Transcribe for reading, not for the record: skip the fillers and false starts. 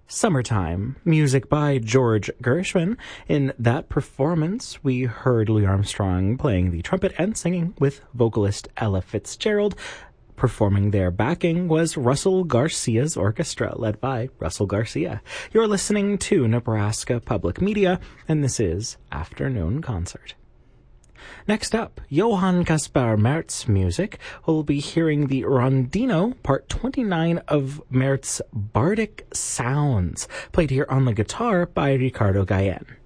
Summertime, music by George Gershwin. In that performance, we heard Louis Armstrong playing the trumpet and singing with vocalist Ella Fitzgerald. Performing their backing was Russell Garcia's orchestra, led by Russell Garcia. You're listening to Nebraska Public Media, and this is Afternoon Concert. Next up, Johann Caspar Merz music. We'll be hearing the Rondino, part 29 of Merz's Bardic Sounds, played here on the guitar by Ricardo Gallen.